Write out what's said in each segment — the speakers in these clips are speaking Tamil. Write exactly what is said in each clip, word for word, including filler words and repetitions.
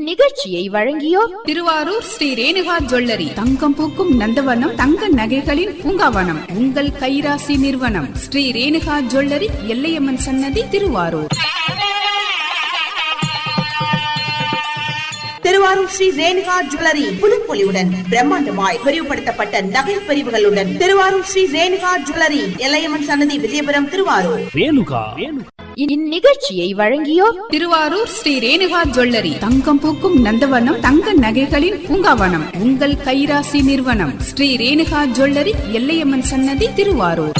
இந்நிகழ்ச்சியை வழங்கியோர் திருவாரூர் ஸ்ரீ ரேணுகா ஜுவல்லரி, தங்கம் பூக்கும் நந்தவனம், தங்க நகைகளின் பூங்காவனம், உங்கள் கைராசி நிறுவனம் ஸ்ரீ ரேணுகா ஜுவல்லரி, எல்லையம்மன் சன்னதி, திருவாரூர். திருவாரூர் ஸ்ரீ ரேணுகா ஜுவல்லரி புதுப்பொலிவுடன் பிரம்மாண்டமாய் விரிவுபடுத்தப்பட்ட நகை பிரிவுகளுடன் திருவாரூர் ஸ்ரீ ரேணுகா ஜுவல்லரி, எல்லையம்மன் சன்னதி, விஜயபுரம், திருவாரூர். ரேணுகா இந்நிகழ்ச்சியை வழங்கியோர் திருவாரூர் ஸ்ரீ ரேணுகா ஜுவல்லரி, தங்கம் பூக்கும் நந்தவனம், தங்க நகைகளின் பூங்காவனம், உங்கள் கைராசி நிறுவனம் ஸ்ரீ ரேணுகா ஜுவல்லரி, எல்லையம்மன் சன்னதி, திருவாரூர்.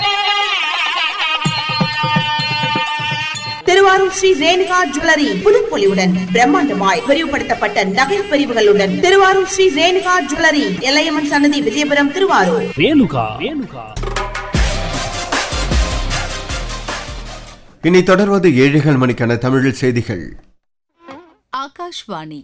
திருவாரூர் ஸ்ரீ ரேணுகா ஜுவல்லரி புதுப்பொலிவுடன் பிரம்மாண்டமாய் விரிவுபடுத்தப்பட்ட நகை பிரிவுகளுடன் திருவாரூர் ஸ்ரீ ரேணுகா ஜுவல்லரி, எல்லையம்மன் சன்னதி, விஜயபுரம், திருவாரூர். ரேணுகா ரேணுகா இனி தொடர்வது ஏழைகள் மணிக்கான தமிழ் செய்திகள். ஆகாஷ்வாணி.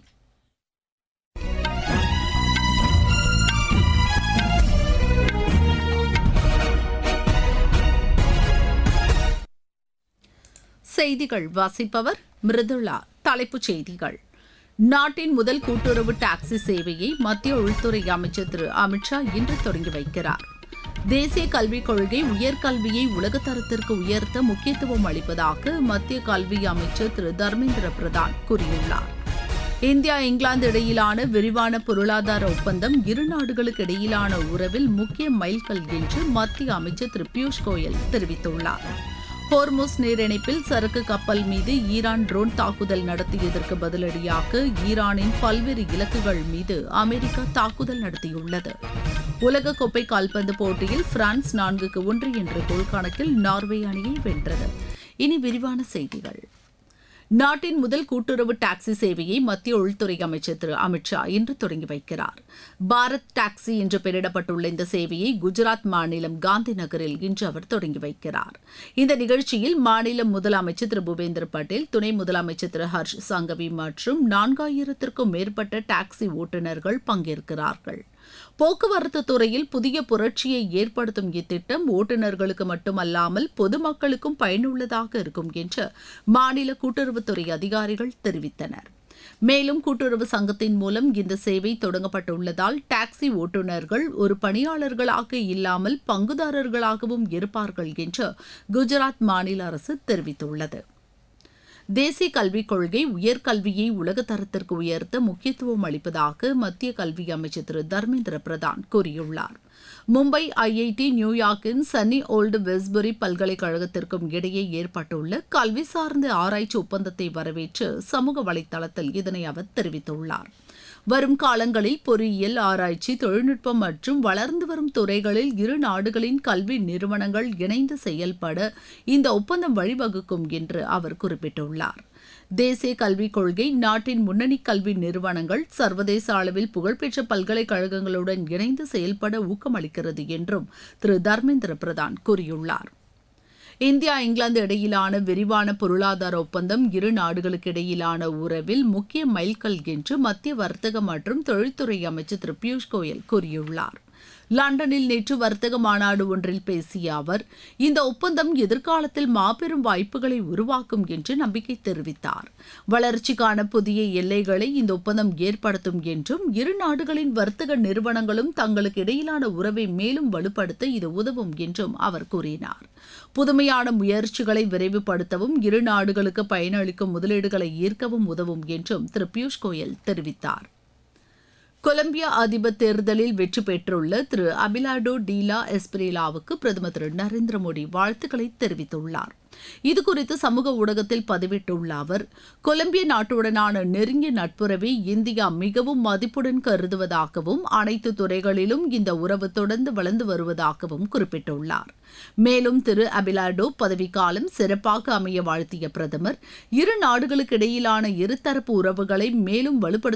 செய்திகள் வாசிப்பவர் மிருதுளா. தலைப்புச் செய்திகள். நாட்டின் முதல் கூட்டுறவு டாக்ஸி சேவையை மத்திய உள்துறை அமைச்சர் திரு அமித்ஷா இன்று தொடங்கி வைக்கிறார். தேசிய கல்விக் கொள்கை உயர்கல்வியை உலகத்தரத்திற்கு உயர்த்த முக்கியத்துவம் அளிப்பதாக மத்திய கல்வி அமைச்சர் திரு தர்மேந்திர பிரதான் கூறியுள்ளார். இந்தியா இங்கிலாந்து இடையிலான விரிவான பொருளாதார ஒப்பந்தம் இரு நாடுகளுக்கு இடையிலான உறவில் முக்கிய மைல்கல் என்று மத்திய அமைச்சர் திரு பியூஷ் கோயல் தெரிவித்துள்ளார். ஹோர்முஸ் நீரிணைப்பில் சரக்கு கப்பல் மீது ஈரான் ட்ரோன் தாக்குதல் நடத்தியதற்கு பதிலடியாக ஈரானின் பல்வேறு இலக்குகள் மீது அமெரிக்கா தாக்குதல் நடத்தியுள்ளது. உலகக்கோப்பை கால்பந்து போட்டியில் பிரான்ஸ் நான்குக்கு ஒன்று என்ற கோல் கணக்கில் நார்வே அணியை வென்றது. இனி விரிவான செய்திகள். நாட்டின் முதல் கூட்டுறவு டாக்ஸி சேவையை மத்திய உள்துறை அமைச்சர் திரு அமித்ஷா இன்று தொடங்கி வைக்கிறார். பாரத் டாக்ஸி என்று பெயரிடப்பட்டுள்ள இந்த சேவையை குஜராத் மாநிலம் காந்தி நகரில் இன்று அவர் தொடங்கி வைக்கிறார். இந்த நிகழ்ச்சியில் மாநில முதலமைச்சர் திரு பூபேந்திர பட்டேல், துணை முதலமைச்சர் திரு ஹர்ஷ் சங்கவி மற்றும் நான்காயிரத்திற்கும் மேற்பட்ட டாக்ஸி ஓட்டுநர்கள் பங்கேற்கிறார்கள். போக்குவரத்து துறையில் புதிய புரட்சியை ஏற்படுத்தும் இத்திட்டம் ஓட்டுநர்களுக்கு மட்டுமல்லாமல் பொதுமக்களுக்கும் பயனுள்ளதாக இருக்கும் என்று மாநில கூட்டுறவுத்துறை அதிகாரிகள் தெரிவித்தனர். மேலும் கூட்டுறவு சங்கத்தின் மூலம் இந்த சேவை தொடங்கப்பட்டுள்ளதால் டாக்ஸி ஓட்டுநர்கள் ஒரு பணியாளர்களாக இல்லாமல் பங்குதாரர்களாகவும் இருப்பார்கள் என்று குஜராத் மாநில அரசு தெரிவித்துள்ளது. தேசிய கல்விக் கொள்கை உயர்கல்வியை உலகத்தரத்திற்கு உயர்த்த முக்கியத்துவம் அளிப்பதாக மத்திய கல்வி அமைச்சர் திரு தர்மேந்திர பிரதான் கூறியுள்ளார். மும்பை ஐஐடி, நியூயார்க்கின் சன்னி ஓல்டு வெஸ்புரி பல்கலைக்கழகத்திற்கும் இடையே ஏற்பட்டுள்ள கல்வி சார்ந்த ஆராய்ச்சி ஒப்பந்தத்தை வரவேற்று சமூக வலைதளத்தில் இதனை அவர் தெரிவித்துள்ளார். வரும் காலங்களில் பொறியியல், ஆராய்ச்சி, தொழில்நுட்பம் மற்றும் வளர்ந்து வரும் துறைகளில் இரு நாடுகளின் கல்வி நிறுவனங்கள் இணைந்து செயல்பட இந்த ஒப்பந்தம் வழிவகுக்கும் என்று அவர் குறிப்பிட்டுள்ளார். தேசிய கல்விக் கொள்கை நாட்டின் முன்னணி கல்வி நிறுவனங்கள் சர்வதேச அளவில் புகழ்பெற்ற பல்கலைக்கழகங்களுடன் இணைந்து செயல்பட ஊக்கமளிக்கிறது என்றும் திரு தர்மேந்திர பிரதான் கூறியுள்ளார். இந்தியா இங்கிலாந்து இடையிலான விரிவான பொருளாதார ஒப்பந்தம் இரு நாடுகளுக்கு இடையிலான உறவில் முக்கிய மைல்கல் என்று மத்திய வர்த்தக மற்றும் தொழில்துறை அமைச்சர் திரு பியூஷ் கோயல் கூறியுள்ளார். லண்டனில் நேற்று வர்த்தக மாநாடு ஒன்றில் பேசிய அவர், இந்த ஒப்பந்தம் எதிர்காலத்தில் மாபெரும் வாய்ப்புகளை உருவாக்கும் என்று நம்பிக்கை தெரிவித்தார். வளர்ச்சிக்கான புதிய எல்லைகளை இந்த ஒப்பந்தம் ஏற்படுத்தும் என்றும் இரு நாடுகளின் வர்த்தக நிறுவனங்களும் தங்களுக்கு இடையிலான உறவை மேலும் வலுப்படுத்த இது உதவும் என்றும் அவர் கூறினார். புதுமையான முயற்சிகளை விரைவுபடுத்தவும் இரு நாடுகளுக்கு பயனளிக்கும் முதலீடுகளை ஈர்க்கவும் உதவும் என்றும் திரு பியூஷ் கோயல் தெரிவித்தார். கொலம்பியா அதிபர் தேர்தலில் வெற்றி பெற்றுள்ள திரு அபிலாடோ டீலா எஸ்பிரேலாவுக்கு பிரதமர் திரு நரேந்திர மோடி வாழ்த்துக்களை தெரிவித்துள்ளார். இதுகுறித்து சமூக ஊடகத்தில் பதிவிட்டுள்ள அவர், கொலம்பிய நாட்டுடனான நெருங்கிய நட்புறவை இந்தியா மிகவும் மதிப்புடன் கருதுவதாகவும் அனைத்து துறைகளிலும் இந்த உறவு தொடர்ந்து வளர்ந்து வருவதாகவும் குறிப்பிட்டுள்ளார். மேலும் திரு அபிலாடோ பதவிக்காலம் சிறப்பாக அமைய வாழ்த்திய பிரதமர், இரு நாடுகளுக்கு இடையிலான இருதரப்பு உறவுகளை மேலும் வலுப்படுத்த